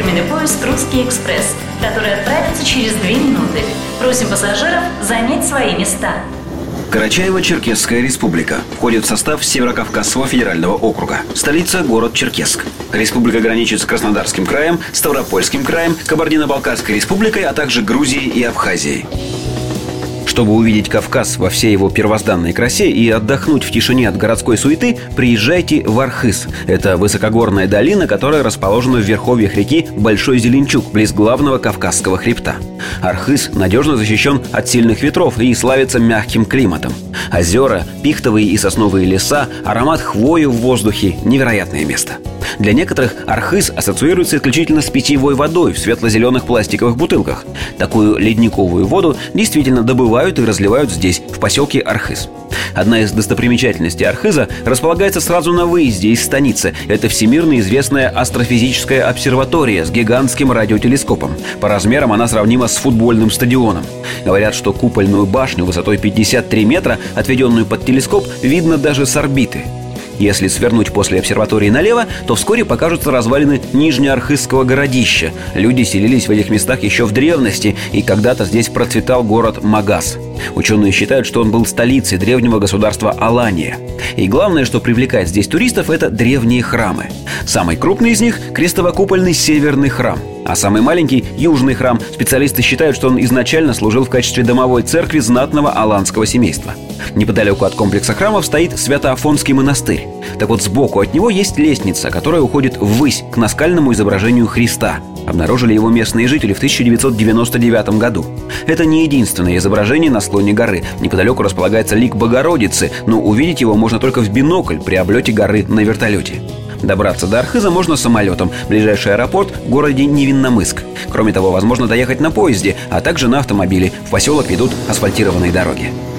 фирменный поезд «Русский экспресс», который отправится через 2 минуты. Просим пассажиров занять свои места. Карачаево-Черкесская республика входит в состав Северокавказского федерального округа. Столица – город Черкесск. Республика граничит с Краснодарским краем, Ставропольским краем, Кабардино-Балкарской республикой, а также Грузией и Абхазией. Чтобы увидеть Кавказ во всей его первозданной красе и отдохнуть в тишине от городской суеты, приезжайте в Архыз. Это высокогорная долина, которая расположена в верховьях реки Большой Зеленчук, близ главного Кавказского хребта. Архыз надежно защищен от сильных ветров и славится мягким климатом. Озера, пихтовые и сосновые леса, аромат хвои в воздухе – невероятное место. Для некоторых Архыз ассоциируется исключительно с питьевой водой в светло-зеленых пластиковых бутылках. Такую ледниковую воду действительно добывают и разливают здесь, в поселке Архыз. Одна из достопримечательностей Архыза располагается сразу на выезде из станицы. Это всемирно известная астрофизическая обсерватория с гигантским радиотелескопом. По размерам она сравнима с футбольным стадионом. Говорят, что купольную башню высотой 53 метра, отведенную под телескоп, видно даже с орбиты. Если свернуть после обсерватории налево, то вскоре покажутся развалины Нижнеархызского городища. Люди селились в этих местах еще в древности, и когда-то здесь процветал город Магаз. Ученые считают, что он был столицей древнего государства Алания. И главное, что привлекает здесь туристов, это древние храмы. Самый крупный из них – крестово-купольный северный храм. А самый маленький – южный храм. Специалисты считают, что он изначально служил в качестве домовой церкви знатного аланского семейства. Неподалеку от комплекса храмов стоит Свято-Афонский монастырь. Так вот, сбоку от него есть лестница, которая уходит ввысь к наскальному изображению Христа. Обнаружили его местные жители в 1999 году. Это не единственное изображение на склоне горы. Неподалеку располагается лик Богородицы, но увидеть его можно только в бинокль при облете горы на вертолете. Добраться до Архыза можно самолетом. Ближайший аэропорт в городе Невинномысск. Кроме того, возможно доехать на поезде, а также на автомобиле. В поселок ведут асфальтированные дороги.